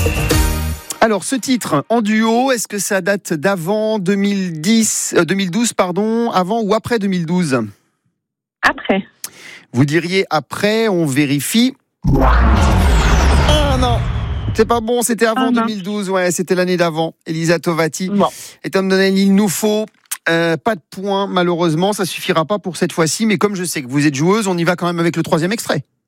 Alors, ce titre en duo, est-ce que ça date d'avant 2012, avant ou après 2012 ? Après. Vous diriez après, on vérifie. Ah non, c'est pas bon, c'était avant 2012, ouais, c'était l'année d'avant. Elisa Tovati. Bon. Étant donné il nous faut pas de points, malheureusement, ça suffira pas pour cette fois-ci, mais comme je sais que vous êtes joueuse, on y va quand même avec le 3e extrait.